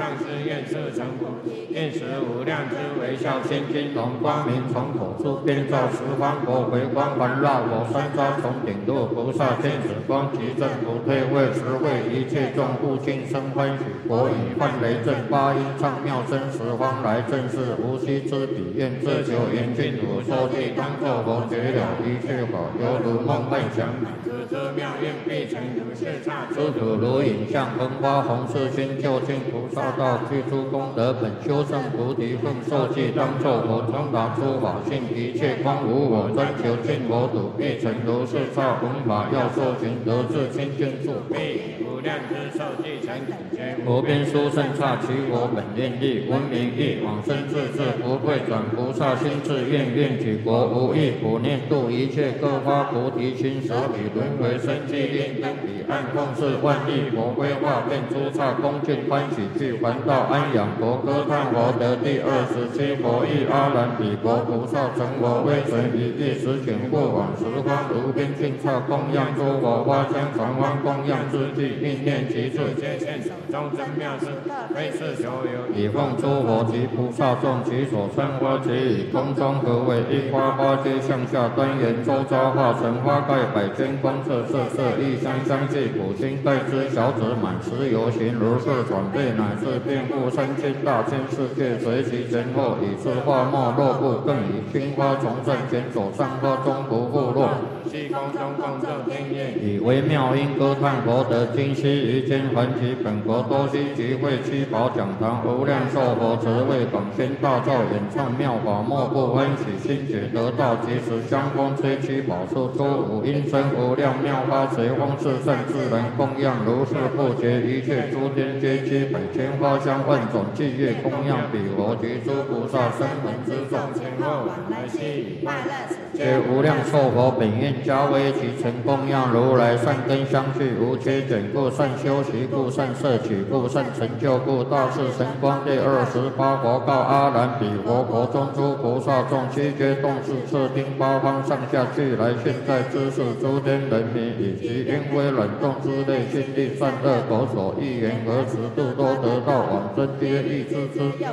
是愿是成佛，愿使无量之微笑现金龙光明从口出，遍照十方佛回光环绕我三匝从顶度菩萨见此光，即正不退位，实会一切众不尽生欢喜。佛以梵雷震八音唱妙声，十方来正是无须之彼，愿自求严净土说地当作佛觉了一切法，犹如梦幻想。此妙愿必成如是刹，诸土如影像，恒发弘誓心，究竟菩萨道，具诸功德本，修正菩提分，受记当作佛，通达诸法性，一切空无我，专求尽佛土，必成如是刹。闻法要受行，得自清净处，必无量之受记成等觉。无边殊胜刹，其我本愿力，闻名义，往生自治，不退转菩萨心志，愿举国无异，普念度一切，各发菩提心，舍彼轮回生机，令灯彼岸，奉事万亿佛规划，遍诸刹恭敬欢喜，具还道安养佛，歌叹佛得第27佛意，阿难彼国菩萨成佛，威神一意，实显过往十方无边尽刹，供养诸佛花香常欢，供养之际，命念其处，皆现手中真妙事，非是所有，以奉诸佛及菩萨众，其所参花皆以空中合为一花，花皆向下端严，周遭化成花盖百千光色，色色异香，香气普心，盖之小指满十游行，如是转变，乃至遍覆3000大千世界，随其前后，以是花没落不，更以青花从正前手上花中不复落，虚空中共振天乐，以微妙音歌叹佛得今昔于间，还其本国多悉集会七宝讲堂，无量寿佛慈为广宣大造，演唱妙法，莫不欢喜心觉得道，即时香风吹七宝树，诸五音声无量妙法，随风是圣自然供养，如是不绝，一切诸天皆悉百千花香万种伎乐供养彼佛及诸菩萨声闻之众，前后往来悉以拜乐此，皆无量寿佛本愿加为其成供养如来善根相续，无缺减故，善修习故，善摄取故，善成就故，大士神光第28佛告阿难彼佛，国中诸菩萨众，悉皆动视彻听八方上下俱来，现在知识诸天人民，以及因为冷冻之类，心力善恶口所欲言而持度，都得到往生皆亦知之。